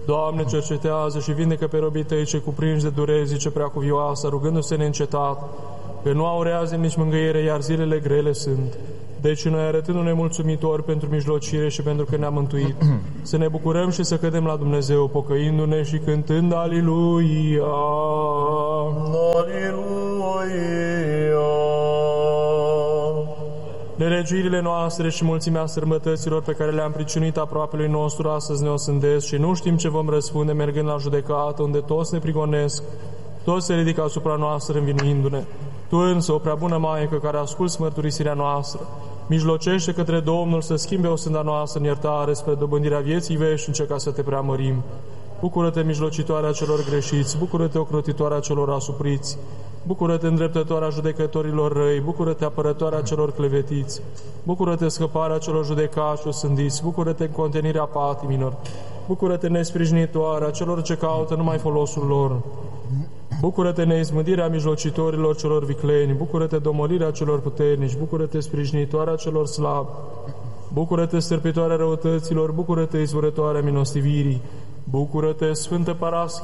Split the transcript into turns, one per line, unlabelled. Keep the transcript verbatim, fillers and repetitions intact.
Doamne, cercetează și vindecă pe robii Tăi ce cuprinși de dureri, zice Preacuvioasa, rugându-se neîncetat, că nu aurează nici mângâiere, iar zilele grele sunt. Deci noi, arătându-ne mulțumitori pentru mijlocire și pentru că ne-a mântuit, să ne bucurăm și să cădem la Dumnezeu, pocăindu-ne și cântând Aliluia!
Aliluia!
Nelegiuirile noastre și mulțimea sărbătăților pe care le-am pricinuit aproapelui nostru astăzi ne osândesc și nu știm ce vom răspunde mergând la judecată, unde toți ne prigonesc, toți se ridică asupra noastră învinuindu-ne. Tu însă, o prea bună Maică, care asculți mărturisirea noastră, mijlocește către Domnul să schimbe osânda noastră în iertare spre dobândirea vieții veșnice, ca să te preamărim. Bucură-te, mijlocitoarea celor greșiți, bucură-te, ocrotitoarea celor asupriți, bucură-te, îndreptătoarea judecătorilor răi, bucură-te, apărătoarea celor clevetiți, bucură-te, scăparea celor judecați și osândiți, bucură-te, contenirea patimilor, bucură-te, nesprijinitoarea celor ce caută numai folosul lor, bucură-te, neizmândirea mijlocitorilor celor vicleni, bucură-te, domolirea celor puternici, bucură-te, sprijinitoarea celor slabi, bucură-te, stârpitoarea răutăților, bucură-te, izvorătoarea milostivirii, bucură-te, Sfântă Paraschivă,